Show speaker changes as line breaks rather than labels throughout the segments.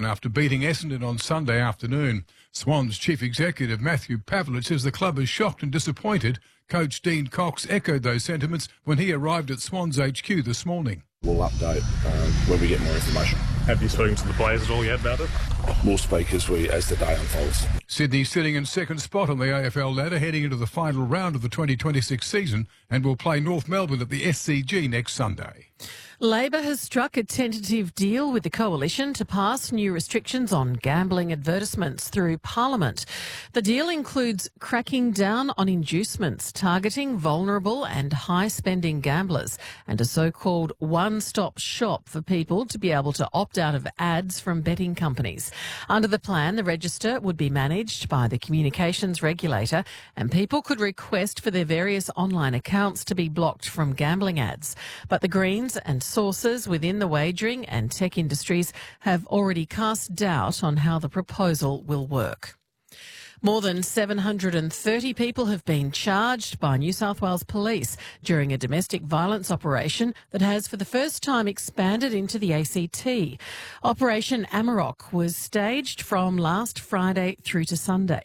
Carlton after beating Essendon on Sunday afternoon. Swans chief executive Matthew Pavlich says the club is shocked and disappointed. Coach Dean Cox echoed those sentiments when he arrived at Swans HQ this morning.
We'll update when we get more information.
Have you spoken to the players at all yet about it?
We'll speak as the day unfolds.
Sydney sitting in second spot on the AFL ladder heading into the final round of the 2026 season and will play North Melbourne at the SCG next Sunday.
Labor has struck a tentative deal with the Coalition to pass new restrictions on gambling advertisements through Parliament. The deal includes cracking down on inducements targeting vulnerable and high-spending gamblers and a so-called one-stop shop for people to be able to opt out of ads from betting companies. Under the plan, the register would be managed by the communications regulator and people could request for their various online accounts to be blocked from gambling ads. But the Greens and sources within the wagering and tech industries have already cast doubt on how the proposal will work. More than 730 people have been charged by New South Wales Police during a domestic violence operation that has for the first time expanded into the ACT. Operation Amarok was staged from last Friday through to Sunday.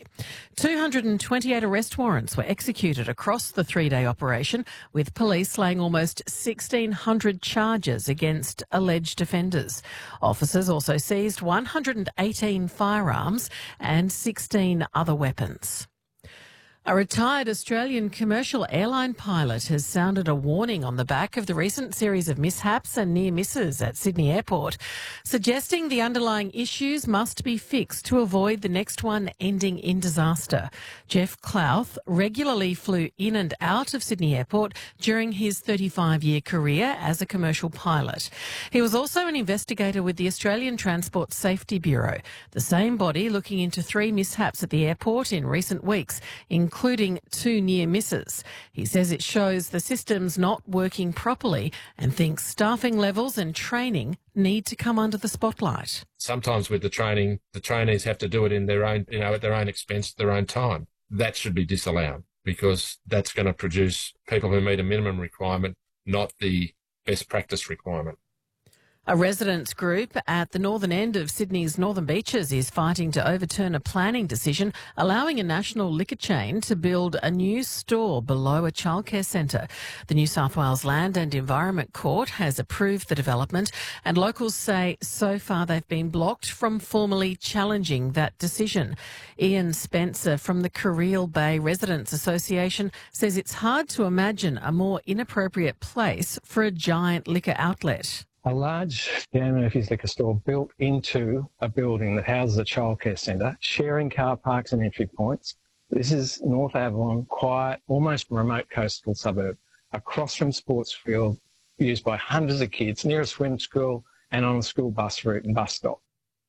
228 arrest warrants were executed across the three-day operation, with police laying almost 1,600 charges against alleged offenders. Officers also seized 118 firearms and 16 other weapons. A retired Australian commercial airline pilot has sounded a warning on the back of the recent series of mishaps and near misses at Sydney Airport, suggesting the underlying issues must be fixed to avoid the next one ending in disaster. Jeff Clouth regularly flew in and out of Sydney Airport during his 35-year career as a commercial pilot. He was also an investigator with the Australian Transport Safety Bureau, the same body looking into 3 mishaps at the airport in recent weeks, including 2 near misses. He says it shows the system's not working properly and thinks staffing levels and training need to come under the spotlight.
Sometimes with the training, the trainees have to do it in their own, at their own expense, at their own time. That should be disallowed because that's going to produce people who meet a minimum requirement, not the best practice requirement.
A residents' group at the northern end of Sydney's Northern Beaches is fighting to overturn a planning decision allowing a national liquor chain to build a new store below a childcare centre. The New South Wales Land and Environment Court has approved the development, and locals say so far they've been blocked from formally challenging that decision. Ian Spencer from the Carril Bay Residents Association says it's hard to imagine a more inappropriate place for a giant liquor outlet.
A large Dan Murphy's liquor store built into a building that houses a childcare centre, sharing car parks and entry points. This is North Avalon, quiet, almost remote coastal suburb, across from sports field, used by hundreds of kids, near a swim school and on a school bus route and bus stop.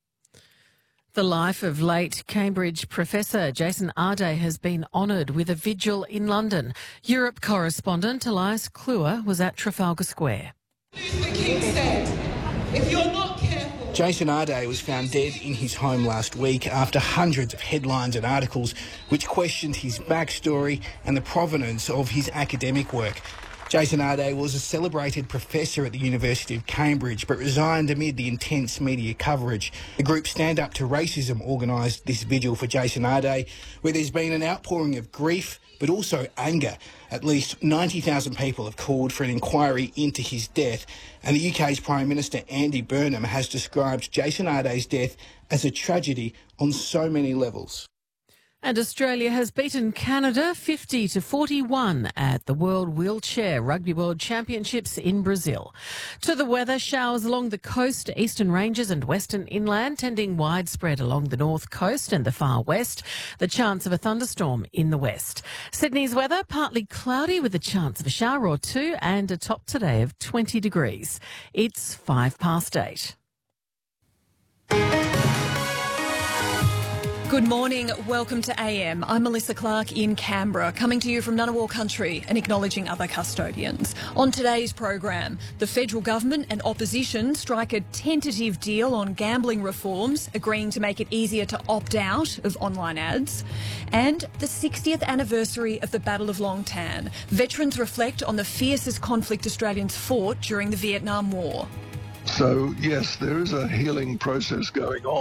The life of late Cambridge professor Jason Arday has been honoured with a vigil in London. Europe correspondent Elias Kluwer was at Trafalgar Square.
The King said, if you're not careful...
Jason Arday was found dead in his home last week after hundreds of headlines and articles which questioned his backstory and the provenance of his academic work. Jason Arday was a celebrated professor at the University of Cambridge but resigned amid the intense media coverage. The group Stand Up to Racism organised this vigil for Jason Arday, where there's been an outpouring of grief but also anger. At least 90,000 people have called for an inquiry into his death, and the UK's Prime Minister Andy Burnham has described Jason Arday's death as a tragedy on so many levels.
And Australia has beaten Canada 50-41 at the World Wheelchair Rugby World Championships in Brazil. To the weather, showers along the coast, eastern ranges and western inland, tending widespread along the north coast and the far west. The chance of a thunderstorm in the west. Sydney's weather, partly cloudy with a chance of a shower or two and a top today of 20 degrees. It's 8:05.
Good morning, welcome to AM. I'm Melissa Clark in Canberra, coming to you from Ngunnawal Country and acknowledging other custodians. On today's program, the federal government and opposition strike a tentative deal on gambling reforms, agreeing to make it easier to opt out of online ads. And the 60th anniversary of the Battle of Long Tan. Veterans reflect on the fiercest conflict Australians fought during the Vietnam War.
So, yes, there is a healing process going on.